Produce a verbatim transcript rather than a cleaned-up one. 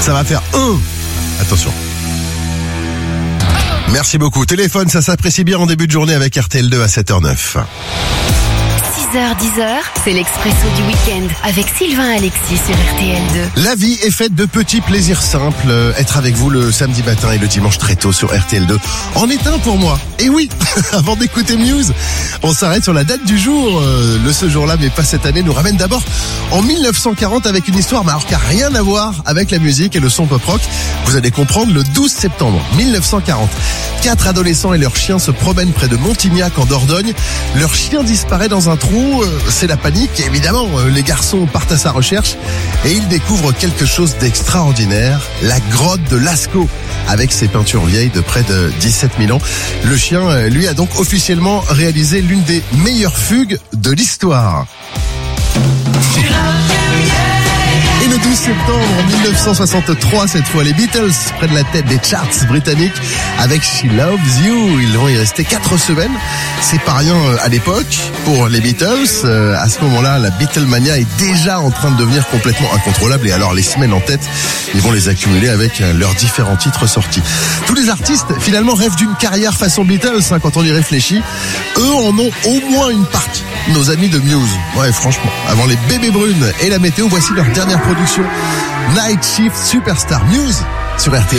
Ça va faire un. Attention. Merci beaucoup. Téléphone, ça s'apprécie bien en début de journée avec R T L deux à sept heures neuf. six heures dix, c'est l'Expresso du week-end avec Sylvain Alexis sur R T L deux. La vie est faite de petits plaisirs simples. Être avec vous le samedi matin et le dimanche très tôt sur R T L deux en est un pour moi. Et oui, avant d'écouter Muse, on s'arrête sur la date du jour. Euh, le ce jour-là, mais pas cette année, nous ramène d'abord en mille neuf cent quarante avec une histoire mais alors qui n'a rien à voir avec la musique et le son pop-rock. Vous allez comprendre, le douze septembre mille neuf cent quarante. Quatre adolescents et leur chien se promènent près de Montignac en Dordogne. Leur chien disparaît dans un trou, c'est la panique. Évidemment, les garçons partent à sa recherche et ils découvrent quelque chose d'extraordinaire, la grotte de Lascaux, avec ses peintures vieilles de près de dix-sept mille ans. Le chien, lui, a donc officiellement réalisé l'une des meilleures fugues de l'histoire. Et le douze septembre mille neuf cent soixante-trois, cette fois, les Beatles prennent la tête des charts britanniques avec She Loves You. Ils vont y rester quatre semaines. C'est pas rien à l'époque pour les Beatles. À ce moment-là, la Beatlemania est déjà en train de devenir complètement incontrôlable. Et alors, les semaines en tête, ils vont les accumuler avec leurs différents titres sortis. Tous les artistes, finalement, rêvent d'une carrière façon Beatles, hein, quand on y réfléchit. Eux en ont au moins une partie. Nos amis de Muse. Ouais, franchement. Avant les bébés brunes et la météo, voici leur dernière production. Night Shift Superstar Muse sur R T L.